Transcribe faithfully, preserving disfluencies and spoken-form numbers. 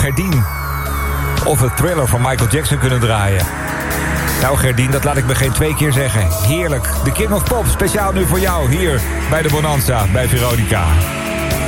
Gerdien. Of het Thriller van Michael Jackson kunnen draaien. Nou Gerdien, dat laat ik me geen twee keer zeggen. Heerlijk. The King of Pop, speciaal nu voor jou hier bij de Bonanza, bij Veronica.